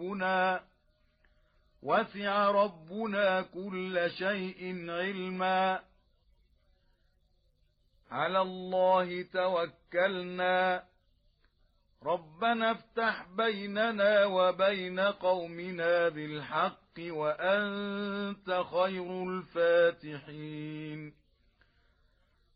ربنا كل شيء علما. على الله توكلنا. ربنا افتح بيننا وبين قومنا بالحق وأنت خير الفاتحين.